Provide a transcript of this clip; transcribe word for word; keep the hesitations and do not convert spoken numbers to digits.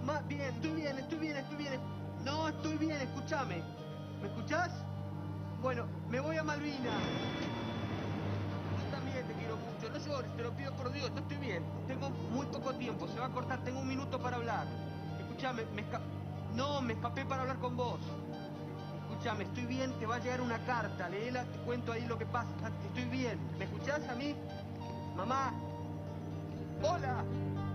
Mamá, bien, estoy bien, estoy bien, estoy bien. No, estoy bien, escúchame. ¿Me escuchás? Bueno, me voy a Malvinas. Yo también te quiero mucho. No llores, te lo pido por Dios, yo estoy bien. Tengo muy poco tiempo, se va a cortar, tengo un minuto para hablar. Escúchame, me esca... No, me escapé para hablar con vos. Escúchame, estoy bien, te va a llegar una carta, léela, te cuento ahí lo que pasa. Estoy bien. ¿Me escuchás a mí? Mamá. Hola.